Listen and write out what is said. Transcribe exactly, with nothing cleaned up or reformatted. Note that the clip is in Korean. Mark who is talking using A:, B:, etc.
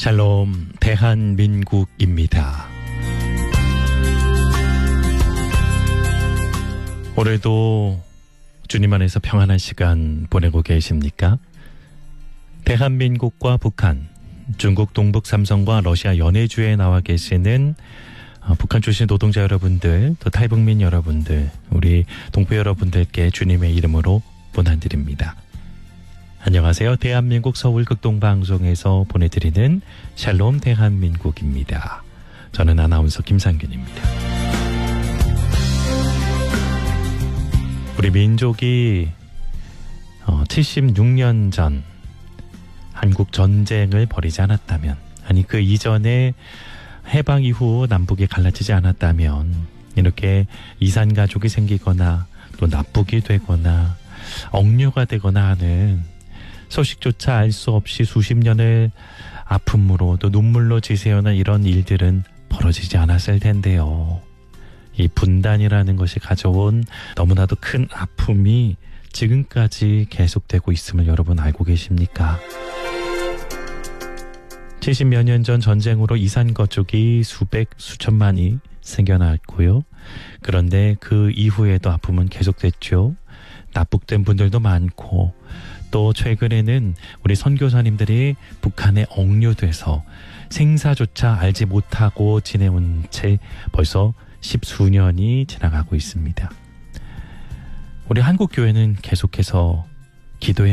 A: 샬롬 대한민국입니다. 올해도 주님 안에서 평안한 시간 보내고 계십니까? 대한민국과 북한, 중국 동북 삼성과 러시아 연해주에 나와 계시는 북한 출신 노동자 여러분들, 또 탈북민 여러분들, 우리 동포 여러분들께 주님의 이름으로 문안드립니다. 안녕하세요. 대한민국 서울 극동방송에서 보내드리는 샬롬 대한민국입니다. 저는 아나운서 김상균입니다. 우리 민족이 칠십육 년 전 한국 전쟁을 벌이지 않았다면, 아니 그 이전에 해방 이후 남북이 갈라지지 않았다면 이렇게 이산 가족이 생기거나 또 납북이 되거나 억류가 되거나 하는 소식조차 알 수 없이 수십 년을 아픔으로 또 눈물로 지새우는 이런 일들은 벌어지지 않았을 텐데요. 이 분단이라는 것이 가져온 너무나도 큰 아픔이 지금까지 계속되고 있음을 여러분 알고 계십니까? 칠십여 년 전 전쟁으로 이산 가족이 수백, 수천만이 생겨났고요. 그런데 그 이후에도 아픔은 계속됐죠. 납북된 분들도 많고, 또 최근에는 우리 선교사님들이 북한에 억류돼서 생사조차 알지 못하고 지내온 채 벌써 십수년이 지나가고 있습니다. 우리 한국교회는 계속해서 기도해